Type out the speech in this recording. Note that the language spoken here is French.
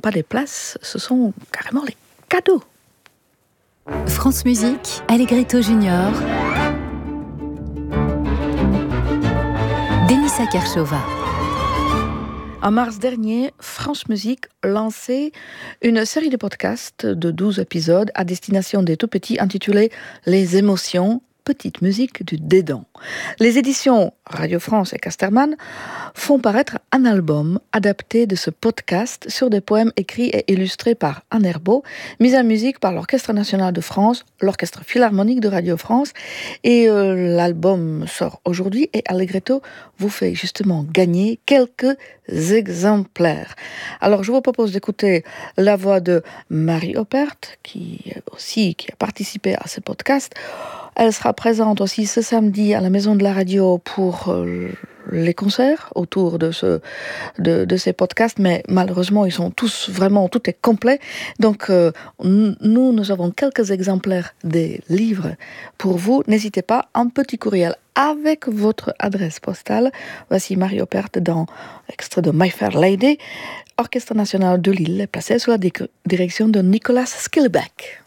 pas des places, ce sont carrément les cadeaux. France Musique, Allegretto Junior, Denisa Kershova. En mars dernier, France Musique lançait une série de podcasts de 12 épisodes à destination des tout-petits intitulés « Les émotions ». Petite musique du dédon. Les éditions Radio France et Casterman font paraître un album adapté de ce podcast sur des poèmes écrits et illustrés par Anne Herbault, mis en musique par l'Orchestre National de France, l'Orchestre Philharmonique de Radio France. Et l'album sort aujourd'hui et Allegretto vous fait justement gagner quelques exemplaires. Alors je vous propose d'écouter la voix de Marie Oppert, qui a participé à ce podcast. Elle sera présente aussi ce samedi à la Maison de la Radio pour les concerts autour de ces podcasts, mais malheureusement, ils sont tous vraiment, tout est complet. Donc, nous avons quelques exemplaires des livres pour vous. N'hésitez pas, un petit courriel avec votre adresse postale. Voici Marie Oppert dans l'extrait de My Fair Lady, Orchestre National de Lille, placé sous la direction de Nicolas Skilbeck.